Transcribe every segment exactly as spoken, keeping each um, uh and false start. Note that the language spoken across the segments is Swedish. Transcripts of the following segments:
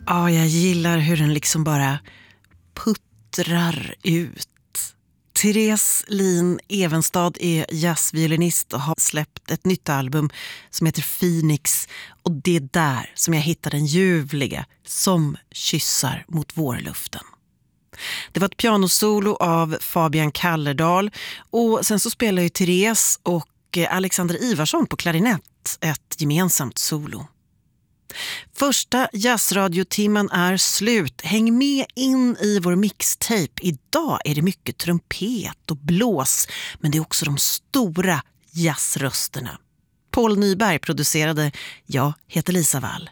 Ja, jag gillar hur den liksom bara puttrar ut. Therese Lin Evenstad är jazzviolinist och har släppt ett nytt album som heter Phoenix. Och det är där som jag hittar den ljuvliga som kyssar mot vårluften. Det var ett pianosolo av Fabian Kallerdal och sen så spelar ju Therese och Alexander Ivarsson på klarinett ett gemensamt solo. Första jazzradiotimmen är slut. Häng med in i vår mixtape. Idag är det mycket trumpet och blås, men det är också de stora jazzrösterna. Paul Nyberg producerade. Jag heter Lisa Wall.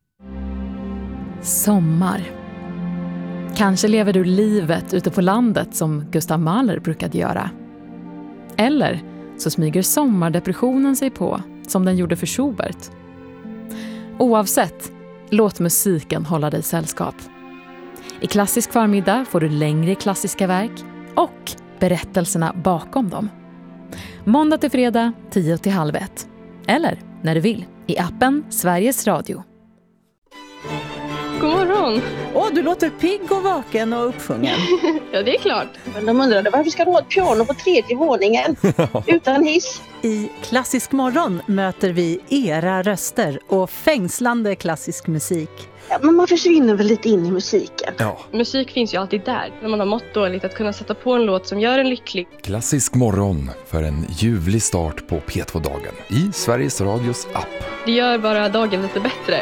Sommar. Kanske lever du livet ute på landet som Gustav Mahler brukade göra. Eller så smyger sommardepressionen sig på som den gjorde för Schubert. Oavsett, låt musiken hålla dig sällskap. I Klassisk förmiddag får du längre klassiska verk och berättelserna bakom dem. Måndag till fredag, tio till halv ett. Eller när du vill, i appen Sveriges Radio. God morgon! Åh, du låter pigg och vaken och uppsjungen. Ja, det är klart. Men de undrade varför ska du ha ett piano på tredje våningen utan hiss? I Klassisk morgon möter vi era röster och fängslande klassisk musik. Ja, men man försvinner väl lite in i musiken. Ja. Musik finns ju alltid där. När man har mått dåligt att kunna sätta på en låt som gör en lycklig. Klassisk morgon för en ljuvlig start på P två-dagen i Sveriges Radios app. Det gör bara dagen lite bättre.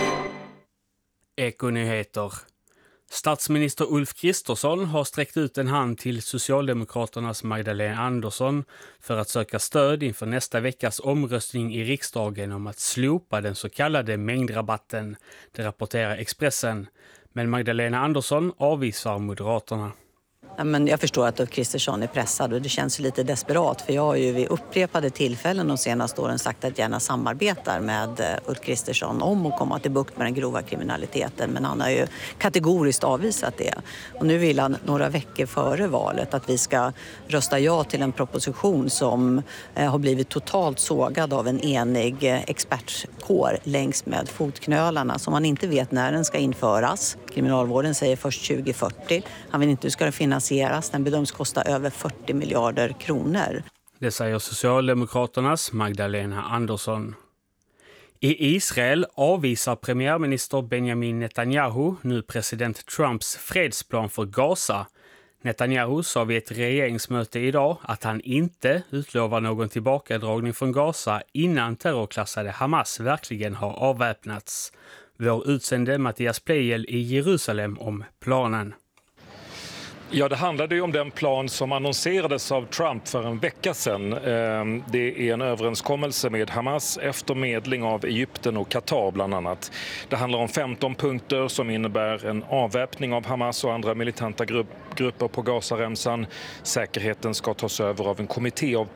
Ekonyheter. Statsminister Ulf Kristersson har sträckt ut en hand till Socialdemokraternas Magdalena Andersson för att söka stöd inför nästa veckas omröstning i riksdagen om att slopa den så kallade mängdrabatten, det rapporterar Expressen. Men Magdalena Andersson avvisar Moderaterna. Ja, men jag förstår att Ulf Kristersson är pressad och det känns lite desperat, för jag har ju vid upprepade tillfällen de senaste åren sagt att jag gärna samarbetar med Ulf Kristersson om att komma till bukt med den grova kriminaliteten, men han har ju kategoriskt avvisat det. Och nu vill han några veckor före valet att vi ska rösta ja till en proposition som eh, har blivit totalt sågad av en enig eh, expertkår längs med fotknölarna, som man inte vet när den ska införas. Kriminalvården säger först tjugo fyrtio. Han vill inte hur ska det finansieras. Den bedöms kosta över fyrtio miljarder kronor. Det säger Socialdemokraternas Magdalena Andersson. I Israel avvisar premiärminister Benjamin Netanyahu nu president Trumps fredsplan för Gaza. Netanyahu sa vid ett regeringsmöte idag att han inte utlovar någon tillbakadragning från Gaza innan terrorklassade Hamas verkligen har avväpnats. Vår utsände Mattias Pleijel i Jerusalem om planen. Ja, det handlade ju om den plan som annonserades av Trump för en vecka sedan. Det är en överenskommelse med Hamas efter medling av Egypten och Qatar bland annat. Det handlar om femton punkter som innebär en avväpning av Hamas och andra militanta grupp, grupper på Gazaremsan. Säkerheten ska tas över av en kommitté av